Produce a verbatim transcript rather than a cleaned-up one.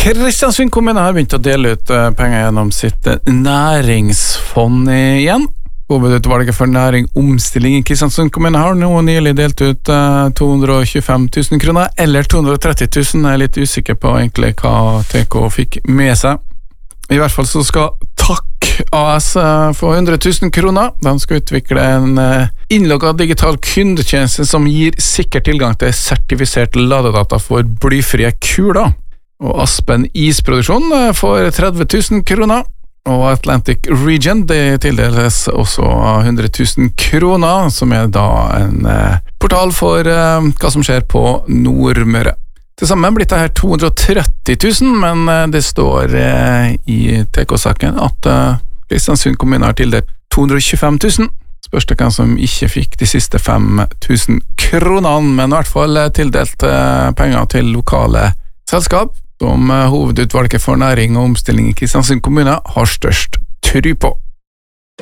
Kristiansund kommune har begynt å dele ut penger gjennom sitt næringsfond igjen. Hovedutvalget for næring omstilling i Kristiansund kommune har nå nylig delt ut to hundre og tjuefem tusen kroner, eller to hundre og tretti tusen, jeg er litt usikker på egentlig hva T K fikk med seg. I hvert fall så skal Takk A S få hundre tusen kroner. De skal utvikle en innlogget digital kundetjeneste som gir sikker tilgang til sertifisert ladedata for blyfrie kuler. Og Aspen Isproduksjon får tretti tusen kroner. Og Atlantic Region det tildeles også hundre tusen kroner, som er da en eh, portal for eh, hva som skjer på Nordmøre. Til sammen blir det her to hundre og tretti tusen, men eh, det står eh, i T K-saken at eh, Kristiansund kommune har tildelt to hundre og tjuefem tusen. Spørs det hvem som ikke fikk de siste fem tusen kronene, men i hvert fall tildelt eh, penger til lokale selskap, som hovedutvalget for næring og omstilling i Kristiansund kommune har størst tro på.